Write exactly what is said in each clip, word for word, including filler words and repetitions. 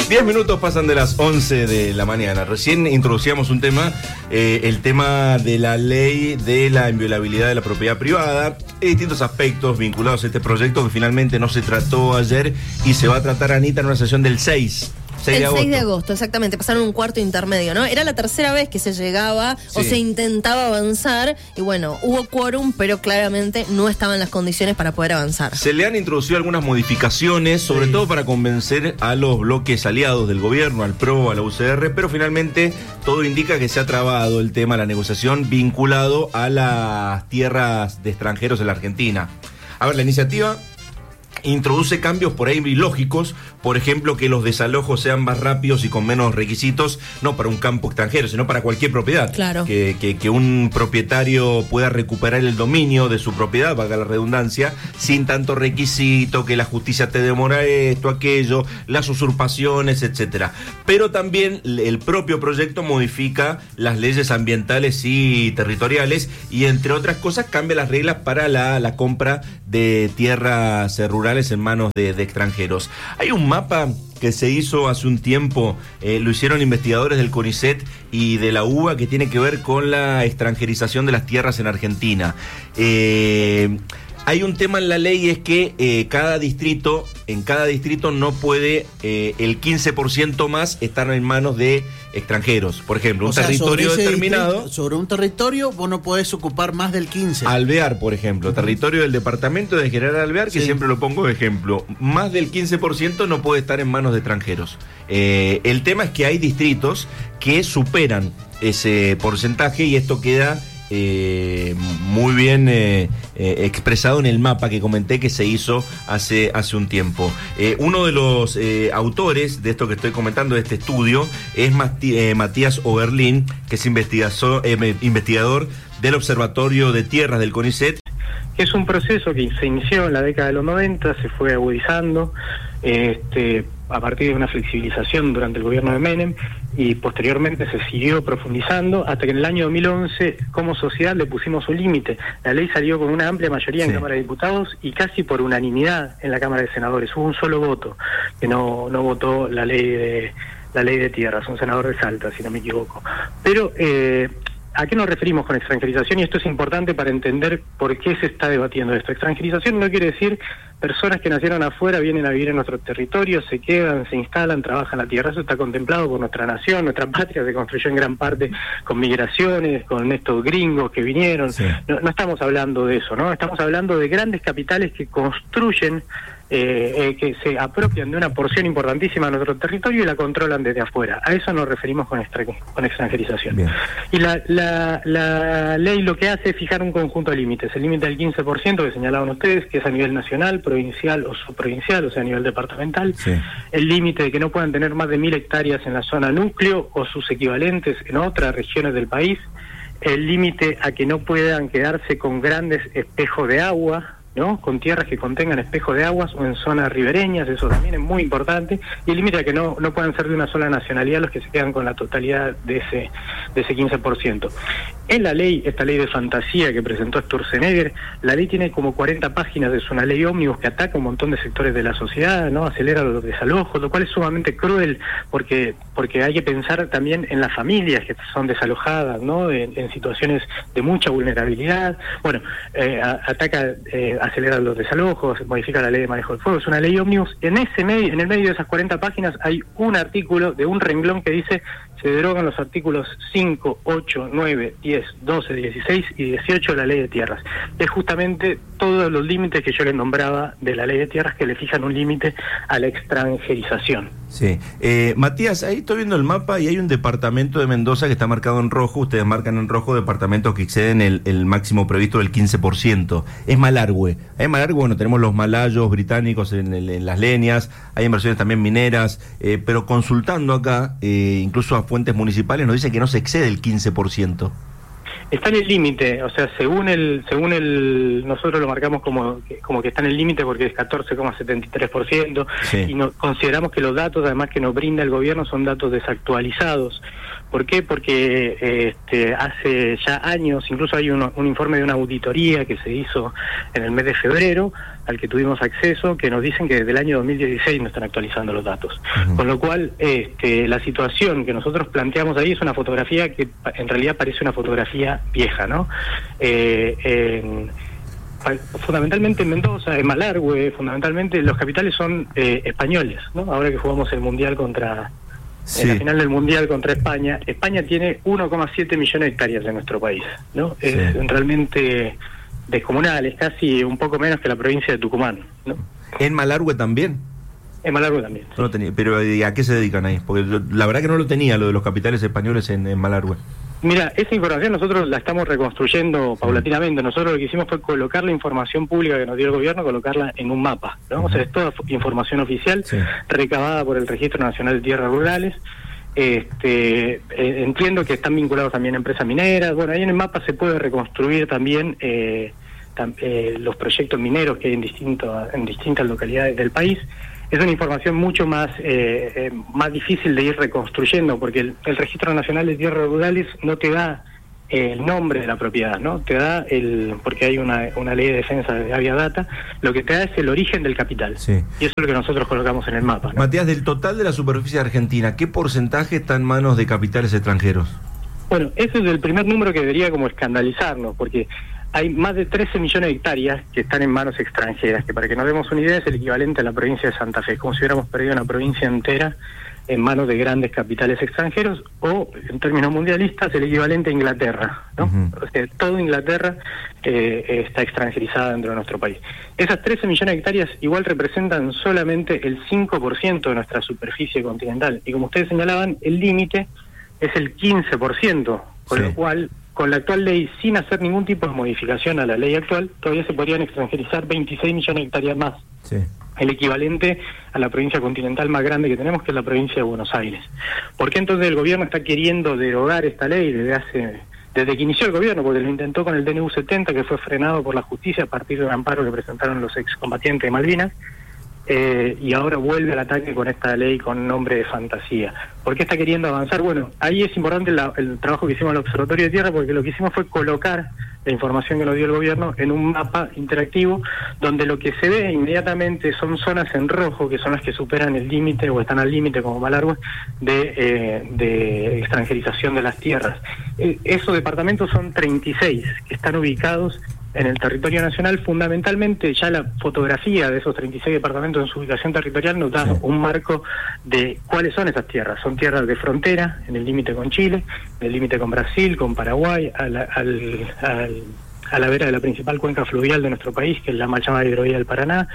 Diez minutos pasan de las once de la mañana. Recién introducíamos un tema, eh, el tema de la ley de la inviolabilidad de la propiedad privada, y distintos aspectos vinculados a este proyecto que finalmente no se trató ayer y se va a tratar, Anita, en una sesión del seis. El seis de agosto, exactamente, pasaron un cuarto intermedio, ¿no? Era la tercera vez que se llegaba sí. o se intentaba avanzar y bueno, hubo quórum, pero claramente no estaban las condiciones para poder avanzar. Se le han introducido algunas modificaciones, sobre sí. todo para convencer a los bloques aliados del gobierno, al P R O, a la U C R, pero finalmente todo indica que se ha trabado el tema, la negociación vinculado a las tierras de extranjeros en la Argentina. A ver, la iniciativa introduce cambios por ahí lógicos, por ejemplo, que los desalojos sean más rápidos y con menos requisitos, no para un campo extranjero, sino para cualquier propiedad. Claro. Que, que, que un propietario pueda recuperar el dominio de su propiedad, valga la redundancia, sin tanto requisito, que la justicia te demora esto, aquello, las usurpaciones, etcétera. Pero también el propio proyecto modifica las leyes ambientales y territoriales y, entre otras cosas, cambia las reglas para la, la compra de tierras rurales en manos de, de extranjeros. Hay un mapa que se hizo hace un tiempo, eh, lo hicieron investigadores del CONICET y de la U B A, que tiene que ver con la extranjerización de las tierras en Argentina. Eh, hay un tema en la ley, es que eh, cada distrito, en cada distrito no puede eh, el quince por ciento más estar en manos de extranjeros. Por ejemplo, un o sea, territorio sobre determinado. Sobre un territorio vos no podés ocupar más del quince. Alvear, por ejemplo, uh-huh. territorio del departamento de General Alvear, que sí. siempre lo pongo de ejemplo. Más del quince por ciento no puede estar en manos de extranjeros. Eh, el tema es que hay distritos que superan ese porcentaje y esto queda Eh, muy bien eh, eh, expresado en el mapa que comenté que se hizo hace, hace un tiempo. Eh, uno de los eh, autores de esto que estoy comentando, de este estudio, es Mati, eh, Matías Oberlin, que es investigador, eh, investigador del Observatorio de Tierras del CONICET. Es un proceso que se inició en la década de los noventa, se fue agudizando este, a partir de una flexibilización durante el gobierno de Menem y posteriormente se siguió profundizando hasta que en el año dos mil once como sociedad le pusimos un límite. La ley salió con una amplia mayoría en sí. Cámara de Diputados y casi por unanimidad en la Cámara de Senadores. Hubo un solo voto que no, no votó la ley de la ley de tierras, un senador de Salta, si no me equivoco. Pero eh, ¿a qué nos referimos con extranjerización? Y esto es importante para entender por qué se está debatiendo esto. Extranjerización no quiere decir personas que nacieron afuera, vienen a vivir en nuestro territorio, se quedan, se instalan, trabajan la tierra. Eso está contemplado por nuestra nación, nuestra patria se construyó en gran parte con migraciones, con estos gringos que vinieron. Sí. No, no estamos hablando de eso, ¿no? Estamos hablando de grandes capitales que construyen, eh, eh, que se apropian de una porción importantísima de nuestro territorio y la controlan desde afuera. A eso nos referimos con, extra, con extranjerización. Bien. Y la, la, la ley lo que hace es fijar un conjunto de límites. El límite del quince por ciento que señalaban ustedes, que es a nivel nacional, provincial o subprovincial, o sea, a nivel departamental. Sí. El límite de que no puedan tener más de mil hectáreas en la zona núcleo o sus equivalentes en otras regiones del país. El límite a que no puedan quedarse con grandes espejos de agua, ¿no? Con tierras que contengan espejos de aguas o en zonas ribereñas, eso también es muy importante, y el límite a que no, no puedan ser de una sola nacionalidad los que se quedan con la totalidad de ese, de ese quince por ciento. En la ley, esta ley de fantasía que presentó Sturzenegger, la ley tiene como cuarenta páginas, es una ley ómnibus que ataca un montón de sectores de la sociedad, ¿no? Acelera los desalojos, lo cual es sumamente cruel, porque porque hay que pensar también en las familias que son desalojadas, ¿no? En, en situaciones de mucha vulnerabilidad. Bueno, eh, a, ataca... Eh, acelera los desalojos, modifica la ley de manejo del fuego, es una ley ómnibus. En ese medio, en el medio de esas cuarenta páginas hay un artículo de un renglón que dice: se derogan los artículos cinco, ocho, nueve, diez, doce, dieciséis y dieciocho de la ley de tierras. Es justamente todos los límites que yo les nombraba de la ley de tierras que le fijan un límite a la extranjerización. Sí. Eh, Matías, ahí estoy viendo el mapa y hay un departamento de Mendoza que está marcado en rojo. Ustedes marcan en rojo departamentos que exceden el, el máximo previsto del quince por ciento. Es Malargüe. En Malargüe, bueno, tenemos los malayos británicos en, en, en las leñas, hay inversiones también mineras, eh, pero consultando acá, eh, incluso a fuentes municipales, nos dicen que no se excede el quince por ciento. Está en el límite, o sea, según el, según el, nosotros lo marcamos como, como que está en el límite porque es catorce coma setenta y tres por ciento, sí. Y no, consideramos que los datos, además que nos brinda el gobierno, son datos desactualizados. ¿Por qué? Porque este, hace ya años, incluso hay un, un informe de una auditoría que se hizo en el mes de febrero, al que tuvimos acceso, que nos dicen que desde el año dos mil dieciséis no están actualizando los datos. Uh-huh. Con lo cual, este, la situación que nosotros planteamos ahí es una fotografía que en realidad parece una fotografía vieja, ¿no? Eh, en, fundamentalmente en Mendoza, en Malargüe, fundamentalmente los capitales son eh, españoles, ¿no? Ahora que jugamos el Mundial contra... Sí. En la final del Mundial contra España, España tiene uno coma siete millones de hectáreas en nuestro país, ¿no? Sí. Es realmente descomunal, es casi un poco menos que la provincia de Tucumán, ¿no? ¿En Malargüe también? En Malargüe también. No lo tenía, pero ¿a qué se dedican ahí? Porque yo, la verdad que no lo tenía, lo de los capitales españoles en, en Malargüe. Mira, esa información nosotros la estamos reconstruyendo paulatinamente. Nosotros lo que hicimos fue colocar la información pública que nos dio el gobierno, colocarla en un mapa, ¿no? Uh-huh. O sea, es toda información oficial, sí, recabada por el Registro Nacional de Tierras Rurales. Este, eh, entiendo que están vinculados también a empresas mineras. Bueno, ahí en el mapa se puede reconstruir también eh, tam, eh, los proyectos mineros que hay en, distinto, en distintas localidades del país. Es una información mucho más eh, eh, más difícil de ir reconstruyendo, porque el, el Registro Nacional de Tierras Rurales no te da eh, el nombre de la propiedad, ¿no? Te da el, porque hay una, una ley de defensa de Avia Data, lo que te da es el origen del capital. Sí. Y eso es lo que nosotros colocamos en el mapa, ¿no? Matías, del total de la superficie argentina, ¿qué porcentaje está en manos de capitales extranjeros? Bueno, ese es el primer número que debería como escandalizarnos, porque hay más de trece millones de hectáreas que están en manos extranjeras, que para que nos demos una idea es el equivalente a la provincia de Santa Fe, como si hubiéramos perdido una provincia entera en manos de grandes capitales extranjeros, o en términos mundialistas el equivalente a Inglaterra, ¿no? Uh-huh. O sea, toda Inglaterra eh, está extranjerizada dentro de nuestro país. Esas trece millones de hectáreas igual representan solamente el cinco por ciento de nuestra superficie continental, y como ustedes señalaban, el límite es el quince por ciento, con sí. lo cual, con la actual ley, sin hacer ningún tipo de modificación a la ley actual, todavía se podrían extranjerizar veintiséis millones de hectáreas más. Sí. El equivalente a la provincia continental más grande que tenemos, que es la provincia de Buenos Aires. ¿Por qué entonces el gobierno está queriendo derogar esta ley desde hace desde que inició el gobierno? Porque lo intentó con el D N U setenta, que fue frenado por la justicia a partir de un amparo que presentaron los excombatientes de Malvinas. Eh, y ahora vuelve al ataque con esta ley con nombre de fantasía. ¿Por qué está queriendo avanzar? Bueno, ahí es importante la, el trabajo que hicimos en el Observatorio de Tierra, porque lo que hicimos fue colocar la información que nos dio el gobierno en un mapa interactivo, donde lo que se ve inmediatamente son zonas en rojo, que son las que superan el límite o están al límite, como Malargüe, de, eh, de extranjerización de las tierras. Eh, esos departamentos son treinta y seis, que están ubicados en el territorio nacional. Fundamentalmente ya la fotografía de esos treinta y seis departamentos en su ubicación territorial nos da sí. un marco de cuáles son esas tierras. Son tierras de frontera, en el límite con Chile, en el límite con Brasil, con Paraguay, a la, al, al, a la vera de la principal cuenca fluvial de nuestro país, que es la mal llamada hidrovía del Paraná,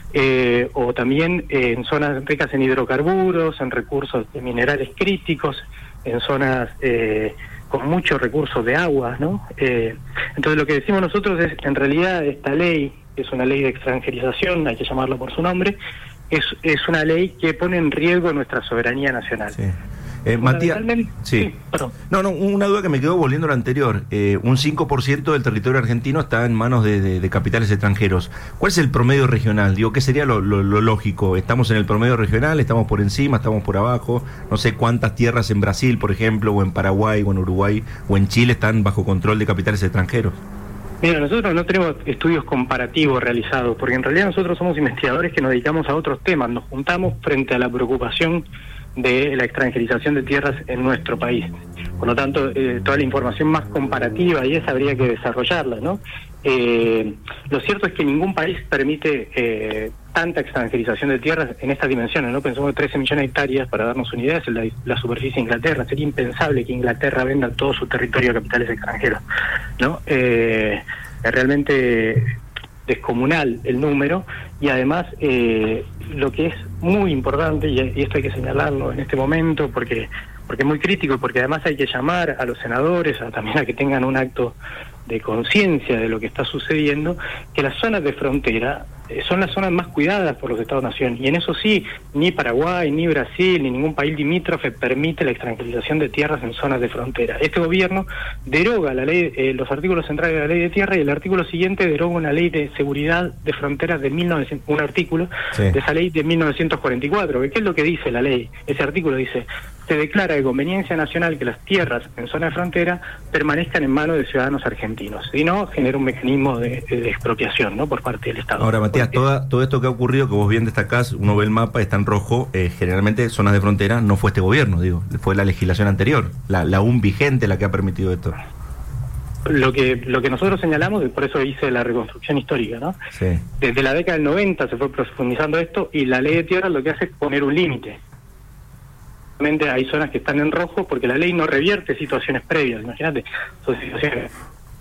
eh, o también eh, en zonas ricas en hidrocarburos, en recursos de minerales críticos, en zonas eh, con muchos recursos de agua, ¿no? Eh, entonces lo que decimos nosotros es, en realidad esta ley, que es una ley de extranjerización, hay que llamarla por su nombre, es, es una ley que pone en riesgo nuestra soberanía nacional. Sí. Eh, Matías, sí. sí, perdón. No, no, una duda que me quedó volviendo a lo anterior. Eh, un cinco por ciento del territorio argentino está en manos de, de, de capitales extranjeros. ¿Cuál es el promedio regional? Digo, ¿qué sería lo, lo, lo lógico? ¿Estamos en el promedio regional? ¿Estamos por encima? ¿Estamos por abajo? No sé cuántas tierras en Brasil, por ejemplo, o en Paraguay, o en Uruguay, o en Chile están bajo control de capitales extranjeros. Mira, nosotros no tenemos estudios comparativos realizados, porque en realidad nosotros somos investigadores que nos dedicamos a otros temas. Nos juntamos frente a la preocupación de la extranjerización de tierras en nuestro país. Por lo tanto, eh, toda la información más comparativa y esa habría que desarrollarla, ¿no? Eh, lo cierto es que ningún país permite eh, tanta extranjerización de tierras en estas dimensiones, ¿no? Pensamos que trece millones de hectáreas, para darnos una idea, es la, la superficie de Inglaterra. Sería impensable que Inglaterra venda todo su territorio a capitales extranjeros, ¿no? Eh, es realmente descomunal el número, y además eh, lo que es muy importante, y, y esto hay que señalarlo en este momento porque porque es muy crítico, y porque además hay que llamar a los senadores a, también a que tengan un acto de conciencia de lo que está sucediendo, que las zonas de frontera eh, son las zonas más cuidadas por los Estados-nación, y en eso sí, ni Paraguay, ni Brasil, ni ningún país limítrofe permite la extranjerización de tierras en zonas de frontera. Este gobierno deroga la ley, eh, los artículos centrales de la ley de tierra, y el artículo siguiente deroga una ley de seguridad de fronteras de mil novecientos, un artículo sí. de esa ley de mil novecientos cuarenta y cuatro. ¿Qué es lo que dice la ley? Ese artículo dice: se declara de conveniencia nacional que las tierras en zona de frontera permanezcan en manos de ciudadanos argentinos. argentinos, sino genera un mecanismo de, de expropiación, ¿no?, por parte del Estado. Ahora, Matías, Porque, toda, todo esto que ha ocurrido, que vos bien destacás, uno ve el mapa, está en rojo, eh, generalmente zonas de frontera, no fue este gobierno, digo, fue la legislación anterior, la, la aún vigente la que ha permitido esto. Lo que lo que nosotros señalamos, y por eso hice la reconstrucción histórica, ¿no? Sí. Desde la década del noventa se fue profundizando esto, y la ley de tierra lo que hace es poner un límite. Realmente hay zonas que están en rojo porque la ley no revierte situaciones previas, imagínate, son situaciones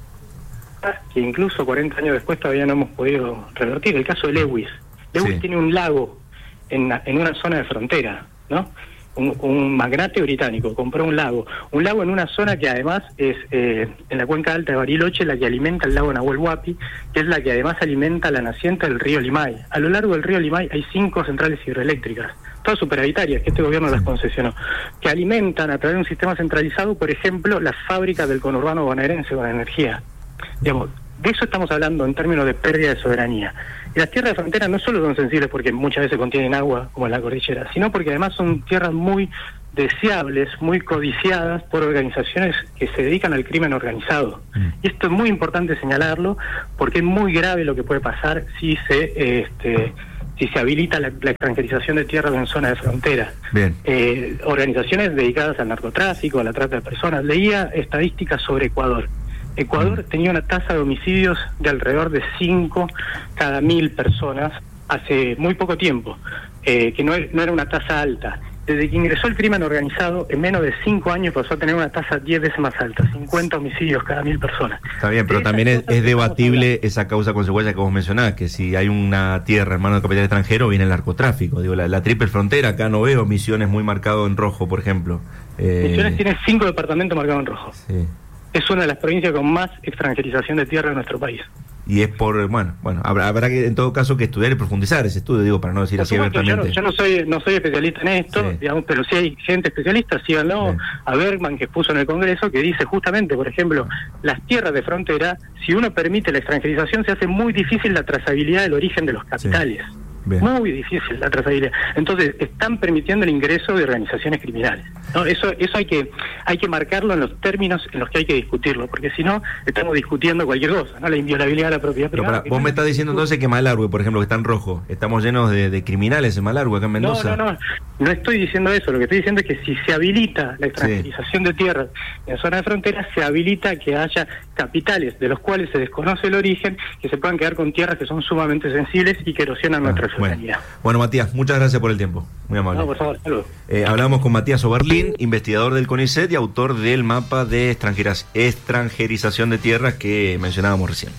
que incluso cuarenta años después todavía no hemos podido revertir. El caso de Lewis. Lewis Sí. tiene un lago en, en una zona de frontera, ¿no? Un, un magnate británico compró un lago, un lago en una zona que además es eh, en la cuenca alta de Bariloche, la que alimenta el lago Nahuel Huapi, que es la que además alimenta la naciente del río Limay. A lo largo del río Limay hay cinco centrales hidroeléctricas, todas superhabitarias, que este gobierno las concesionó, que alimentan a través de un sistema centralizado, por ejemplo, las fábricas del conurbano bonaerense con energía. Digamos, de eso estamos hablando en términos de pérdida de soberanía. Y las tierras de frontera no solo son sensibles porque muchas veces contienen agua, como en la cordillera, sino porque además son tierras muy deseables, muy codiciadas por organizaciones que se dedican al crimen organizado. Mm. Y esto es muy importante señalarlo, porque es muy grave lo que puede pasar si se este, si se habilita la, la extranjerización de tierras en zona de frontera. Bien. Eh, organizaciones dedicadas al narcotráfico, a la trata de personas. Leía estadísticas sobre Ecuador. Ecuador tenía una tasa de homicidios de alrededor de cinco cada mil personas hace muy poco tiempo, eh, que no, no era una tasa alta. Desde que ingresó el crimen organizado, en menos de cinco años pasó a tener una tasa diez veces más alta, cincuenta homicidios cada mil personas. Está bien, pero de también es, es debatible esa causa-consecuencia que vos mencionás, que si hay una tierra en manos de capital extranjero, viene el narcotráfico. Digo, la, la triple frontera, acá no veo Misiones muy marcado en rojo, por ejemplo. Eh, Misiones tiene cinco departamentos marcados en rojo. Sí. Es una de las provincias con más extranjerización de tierra de nuestro país. Y es por, bueno, bueno, habrá, habrá que en todo caso que estudiar y profundizar ese estudio, digo, para no decir así abiertamente. Yo no, yo no soy no soy especialista en esto, sí. digamos, pero si hay gente especialista, síganlo, sí. a Bergman, que expuso en el Congreso, que dice justamente, por ejemplo, las tierras de frontera, si uno permite la extranjerización, se hace muy difícil la trazabilidad del origen de los capitales. Sí. Bien. Muy difícil la trazabilidad. Entonces, están permitiendo el ingreso de organizaciones criminales, ¿no? Eso eso hay que hay que marcarlo en los términos en los que hay que discutirlo, porque si no, estamos discutiendo cualquier cosa, ¿no? La inviolabilidad de la propiedad Pero privada. Para, vos me estás diciendo entonces que Malargüe, por ejemplo, que está en rojo, estamos llenos de, de criminales en Malargüe, acá en Mendoza. No, no, no, no estoy diciendo eso. Lo que estoy diciendo es que si se habilita la extranjerización sí. de tierras en zona de frontera, se habilita que haya capitales de los cuales se desconoce el origen, que se puedan quedar con tierras que son sumamente sensibles y que erosionan ah, nuestra soberanía. Bueno. bueno, Matías, muchas gracias por el tiempo. Muy amable. No, por favor, saludos. Eh, hablamos con Matías Oberlin, investigador del CONICET y autor del mapa de extranjerización de tierras que mencionábamos recién.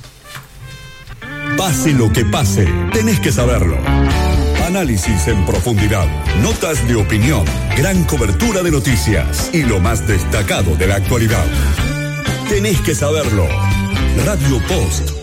Pase lo que pase, tenés que saberlo. Análisis en profundidad, notas de opinión, gran cobertura de noticias y lo más destacado de la actualidad. Tenés que saberlo. Radio Post.